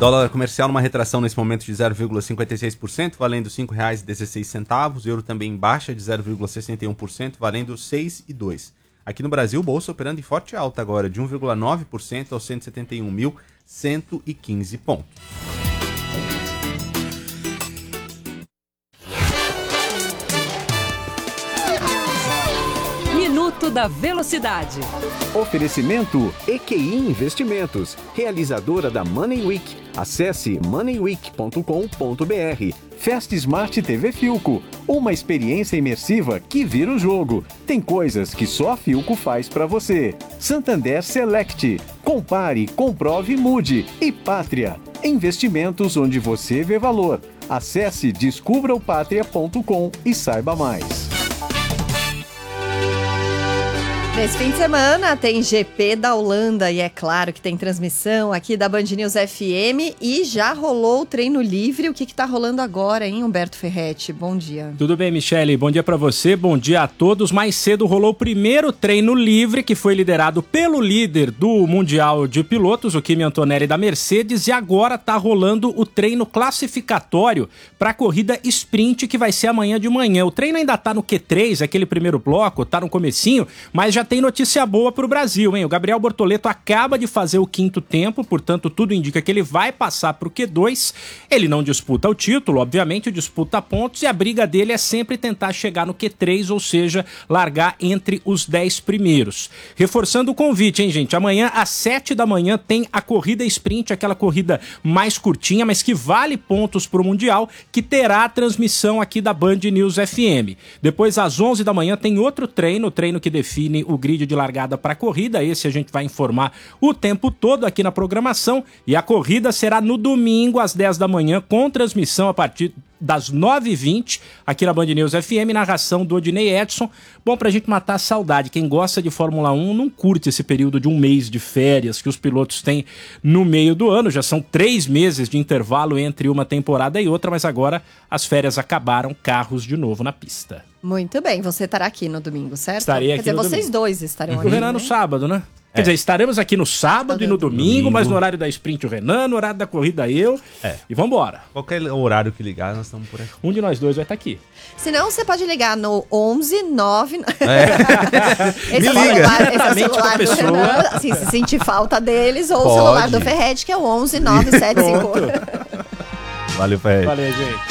Dólar comercial numa retração nesse momento de 0,56%, valendo R$ 5,16. Euro também em baixa de 0,61%, valendo R$ 6,02. Aqui no Brasil, bolsa operando em forte alta agora, de 1,9% aos 171.115 pontos. Minuto da Velocidade. Oferecimento EQI Investimentos, realizadora da Money Week. Acesse moneyweek.com.br. Fast Smart TV Philco, uma experiência imersiva que vira o jogo. Tem coisas que só a Philco faz para você. Santander Select. Compare, comprove, mude. E Pátria. Investimentos onde você vê valor. Acesse descubraopatria.com e saiba mais. Nesse fim de semana tem GP da Holanda e é claro que tem transmissão aqui da Band News FM e já rolou o treino livre. O que tá rolando agora, hein, Humberto Ferretti? Bom dia. Tudo bem, Michele? Bom dia para você, bom dia a todos. Mais cedo rolou o primeiro treino livre que foi liderado pelo líder do Mundial de Pilotos, o Kimi Antonelli da Mercedes, e agora tá rolando o treino classificatório para a corrida sprint que vai ser amanhã de manhã. O treino ainda tá no Q3, aquele primeiro bloco, tá no comecinho, mas já tem notícia boa para o Brasil, hein? O Gabriel Bortoleto acaba de fazer o 5º tempo, portanto tudo indica que ele vai passar para o Q2. Ele não disputa o título, obviamente, disputa pontos e a briga dele é sempre tentar chegar no Q3, ou seja, largar entre os 10 primeiros. Reforçando o convite, hein, gente? Amanhã às 7 da manhã tem a corrida sprint, aquela corrida mais curtinha, mas que vale pontos para o Mundial, que terá a transmissão aqui da Band News FM. Depois às 11 da manhã tem outro treino, o treino que define o grid de largada para a corrida. Esse a gente vai informar o tempo todo aqui na programação, e a corrida será no domingo às 10 da manhã com transmissão a partir das 9h20 aqui na Band News FM, narração do Odinei Edson. Bom, pra gente matar a saudade, quem gosta de Fórmula 1 não curte esse período de um mês de férias que os pilotos têm no meio do ano, já são 3 meses de intervalo entre uma temporada e outra, mas agora as férias acabaram, carros de novo na pista. Muito bem, você estará aqui no domingo, certo? Estarei aqui no domingo. Vocês dois estarão aqui, o Renan no sábado, né? Quer dizer, estaremos aqui no sábado e no domingo, mas no horário da sprint o Renan, no horário da corrida eu. E vambora. Qualquer horário que ligar, nós estamos por aqui. Um de nós dois vai estar aqui. Se não, você pode ligar no 11 9... Me liga. Esse é o celular do pessoa. Renan, assim, se sentir falta deles, ou Pode. o celular do Ferretti, que é o 11 975. Valeu, Ferretti. Valeu, gente.